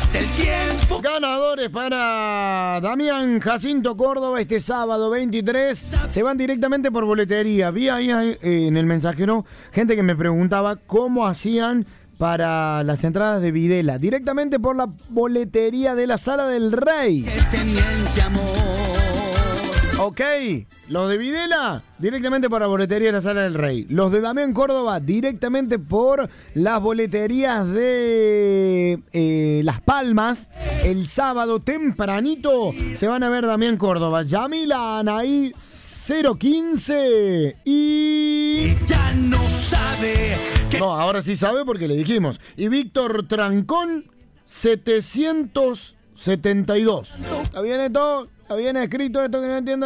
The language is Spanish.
el tiempo. Ganadores para Damián Jacinto Córdoba este sábado 23. Se van directamente por boletería. Vi ahí en el mensajero gente que me preguntaba cómo hacían para las entradas de Videla. Directamente por la boletería de la Sala del Rey. Que te miente, amor. Ok, los de Videla, directamente por la boletería de la Sala del Rey. Los de Damián Córdoba, directamente por las boleterías de Las Palmas. El sábado tempranito se van a ver Damián Córdoba, Yamila Anaí 015 y... Ya no sabe que... No, ahora sí sabe porque le dijimos. Y Víctor Trancón 772. ¿Está bien esto? ¿Está bien escrito esto que no entiendo?